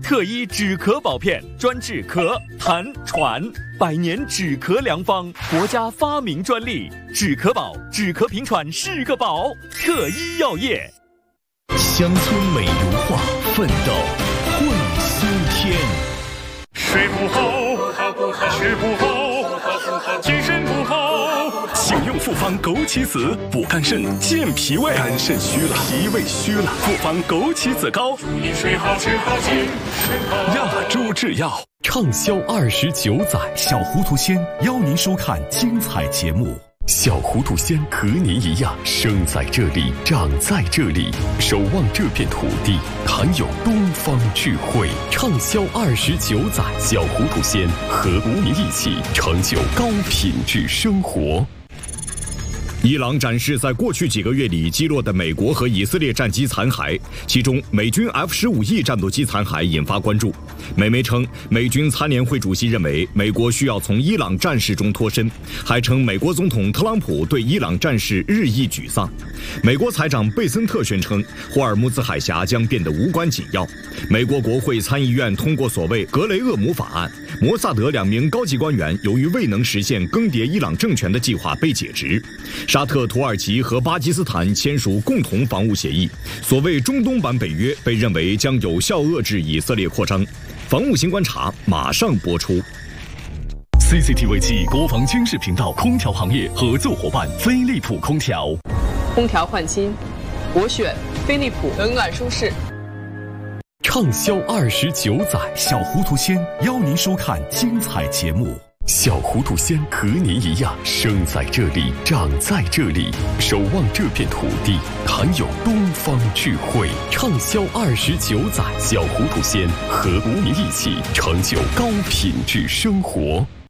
特医止咳宝片，专治咳、痰、喘，100年止咳良方，国家发明专利。止咳宝，止咳平喘是个宝。特医药业， 乡村美如画，奋斗会苏天。 睡不好，吃不好，精神不好，请用复方枸杞子补肝肾、健脾胃。肝肾虚了，脾胃虚了，复方枸杞子膏，祝你睡好吃好精神好。亚洲制药畅销29载，小糊涂仙邀您收看精彩节目。小糊涂仙和您一样，生在这里，长在这里，守望这片土地，含有东方智慧。畅销29载，小糊涂仙和您一起成就高品质生活。伊朗展示在过去几个月里击落的美国和以色列战机残骸，其中美军 F-15E 战斗机残骸引发关注。美媒称，美军参联会主席认为美国需要从伊朗战事中脱身，还称美国总统特朗普对伊朗战事日益沮丧。美国财长贝森特宣称，霍尔木兹海峡将变得无关紧要。美国国会参议院通过所谓格雷厄姆法案，摩萨德2名高级官员由于未能实现更迭伊朗政权的计划被解职。沙特、土耳其和巴基斯坦签署共同防务协议，所谓中东版北约被认为将有效遏制以色列扩张。防务新观察马上播出。CCTV 暨国防军事频道空调行业合作伙伴飞利浦空调。 空调换新，我选飞利浦，冷暖舒适。 畅销29载，小糊涂仙邀您收看精彩节目。小糊涂仙和您一样，生在这里，长在这里，守望这片土地，含有东方智慧。畅销29载，小糊涂仙和您一起成就高品质生活。